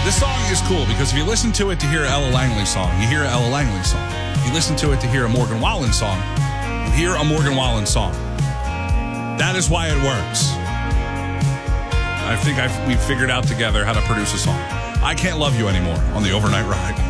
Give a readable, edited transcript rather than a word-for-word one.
This song is cool because if you listen to it to hear Ella Langley song, you hear Ella Langley song. If you listen to it to hear a Morgan Wallen song, you hear a Morgan Wallen song. That is why it works. I think we've figured out together how to produce a song. I Can't Love You Anymore on the Overnight Ride.